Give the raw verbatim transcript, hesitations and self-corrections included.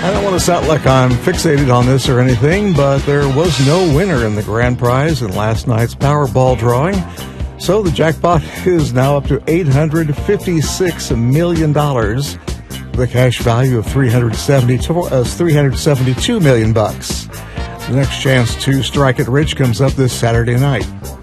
I don't want to sound like I'm fixated on this or anything, but there was no winner in the grand prize in last night's Powerball drawing. So the jackpot is now up to eight hundred fifty-six million dollars, with a cash value of three hundred seventy-two, uh, three hundred seventy-two million bucks. The next chance to strike it rich comes up this Saturday night.